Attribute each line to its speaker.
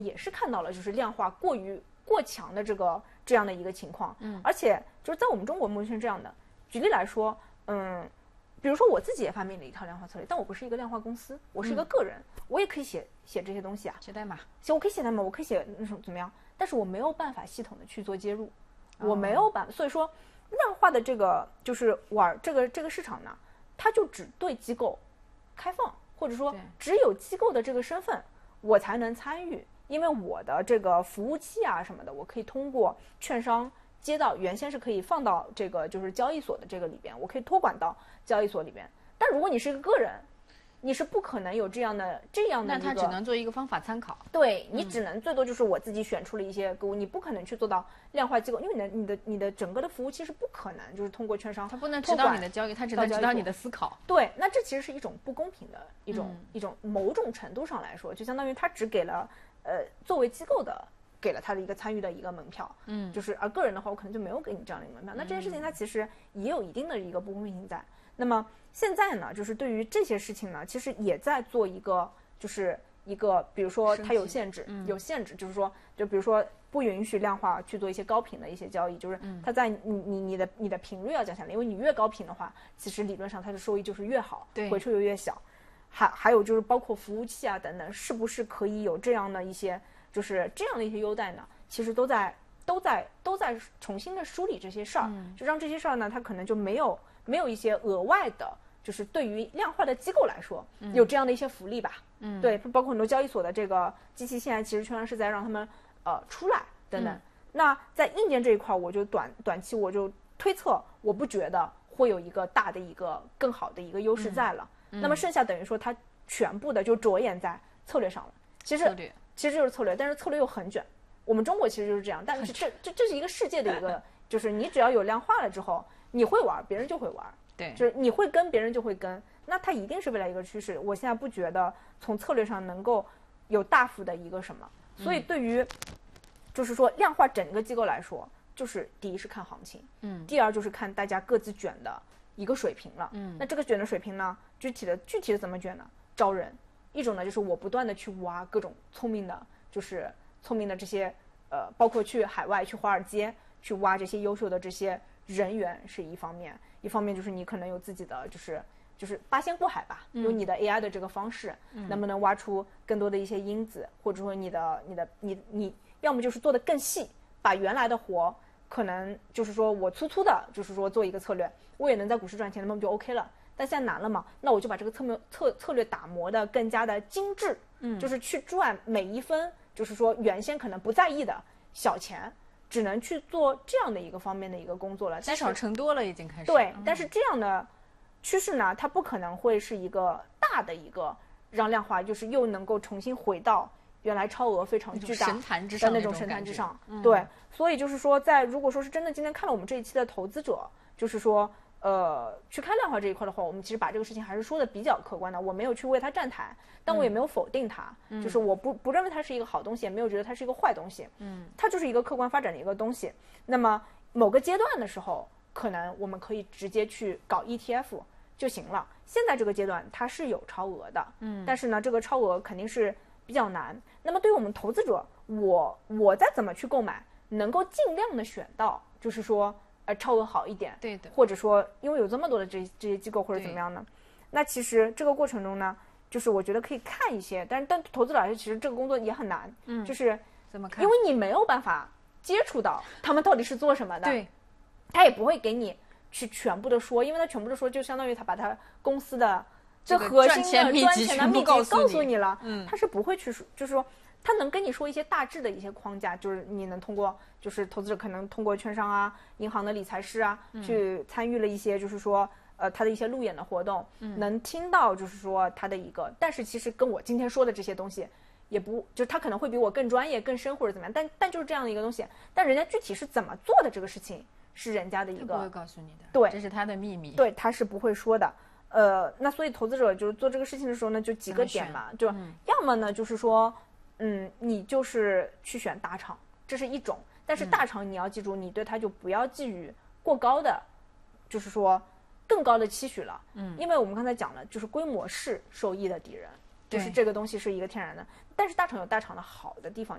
Speaker 1: 也是看到了就是量化过强的这样的一个情况，而且就是在我们中国目前这样的。举例来说，比如说我自己也发明了一套量化策略，但我不是一个量化公司，我是一个个人，我也可以写这些东西啊，
Speaker 2: 写代码，
Speaker 1: 我可以写代码，我可以写那种怎么样，但是我没有办法系统的去做接入，我没有办法，所以说量化的这个就是玩这个市场呢，它就只对机构开放，或者说只有机构的这个身份我才能参与，因为我的这个服务器啊什么的，我可以通过券商接到，原先是可以放到这个就是交易所的这个里边，我可以托管到交易所里边。但如果你是一个个人，你是不可能有这样的一个，
Speaker 2: 那它只能做一个方法参考。
Speaker 1: 对，你只能最多就是我自己选出了一些个股，你不可能去做到量化机构，因为你的整个的服务器是不可能就是通过券商，
Speaker 2: 它不能指导你的交易，它只能指导你的思考。
Speaker 1: 对，那这其实是一种不公平的一种某种程度上来说，就相当于它只给了作为机构的。给了他的一个参与的一个门票，就是而个人的话，我可能就没有给你这样的一个门票。那这件事情它其实也有一定的一个不公平性在。那么现在呢，就是对于这些事情呢，其实也在做一个，就是一个，比如说它有限制，就是说，就比如说不允许量化去做一些高频的一些交易，就是它在你的频率要降下来，因为你越高频的话，其实理论上它的收益就是越好，回撤就越小。还有就是包括服务器啊等等，是不是可以有这样的一些？就是这样的一些优待呢，其实都在重新的梳理这些事儿，就让这些事儿呢，它可能就没有一些额外的，就是对于量化的机构来说，有这样的一些福利吧。对，包括很多交易所的这个机器，现在其实券商是在让他们出来等等。那在硬件这一块，我就短期我就推测，我不觉得会有一个大的一个更好的一个优势在了。那么剩下等于说它全部的就着眼在策略上了。其实就是策略，但是策略又很卷。我们中国其实就是这样，但是这是一个世界的一个，就是你只要有量化了之后，你会玩，别人就会玩，
Speaker 2: 对，
Speaker 1: 就是你会跟，别人就会跟，那它一定是未来一个趋势。我现在不觉得从策略上能够有大幅的一个什么，所以对于就是说量化整个机构来说，就是第一是看行情，第二就是看大家各自卷的一个水平了，那这个卷的水平呢，具体的怎么卷呢？招人。一种呢，就是我不断的去挖各种聪明的这些包括去海外去华尔街去挖这些优秀的这些人员是一方面就是你可能有自己的就是八仙过海吧，用你的 AI 的这个方式，能不能挖出更多的一些因子，或者说你要么就是做得更细，把原来的活可能就是说我粗粗的就是说做一个策略，我也能在股市赚钱，那么就 OK 了。但现在难了嘛，那我就把这个策略打磨的更加的精致，就是去赚每一分，就是说原先可能不在意的小钱，只能去做这样的一个方面的一个工作了。
Speaker 2: 积少成多了，已经开始。
Speaker 1: 对，但是这样的趋势呢，它不可能会是一个大的一个让量化就是又能够重新回到原来超额非常巨大的那种神坛之上。对，所以就是说，如果说是真的今天看了我们这一期的投资者，就是说。去看量化这一块的话，我们其实把这个事情还是说的比较客观的，我没有去为它站台，但我也没有否定它，就是我不认为它是一个好东西，也没有觉得它是一个坏东西，它就是一个客观发展的一个东西。那么某个阶段的时候，可能我们可以直接去搞 ETF 就行了。现在这个阶段它是有超额的，但是呢，这个超额肯定是比较难。那么对于我们投资者，我再怎么去购买，能够尽量的选到，就是说。超额好一点，
Speaker 2: 对的，
Speaker 1: 或者说因为有这么多的这些机构或者怎么样呢？那其实这个过程中呢，就是我觉得可以看一些，但投资者来说，其实这个工作也很难，就是
Speaker 2: 怎么看？
Speaker 1: 因为你没有办法接触到他们到底是做什么的，
Speaker 2: 对，
Speaker 1: 他也不会给你去全部的说，因为他全部的说就相当于他把他公司的这核心的赚钱的秘籍告诉你了，他是不会去说，就是说。他能跟你说一些大致的一些框架，就是你能通过，就是投资者可能通过券商啊、银行的理财师啊，去参与了一些，就是说，他的一些路演的活动，能听到就是说他的一个，但是其实跟我今天说的这些东西，也不，就是他可能会比我更专业、更深或者怎么样，但就是这样的一个东西，但人家具体是怎么做的这个事情，是人家的一个，
Speaker 2: 不会告诉你的，
Speaker 1: 对，
Speaker 2: 这是他的秘密，
Speaker 1: 对，他是不会说的。那所以投资者就是做这个事情的时候呢，就几个点嘛，就要么呢就是说。你就是去选大厂，这是一种。但是大厂你要记住，你对它就不要寄予过高的，就是说更高的期许了。因为我们刚才讲了，就是规模是收益的敌人。 就是这个东西是一个天然的。但是大厂有大厂的好的地方。